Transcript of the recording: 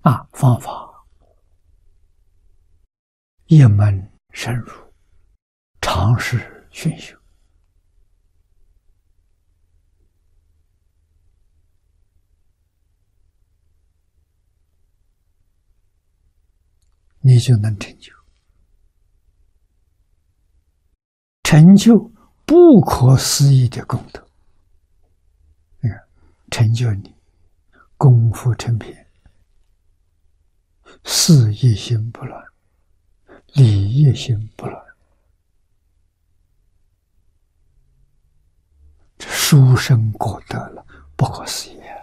方法一门深入，常识熏修，你就能成就，成就不可思议的功德。你看，成就你功夫成片，事业心不乱，理业心不乱，这殊胜果德了，不可思议啊！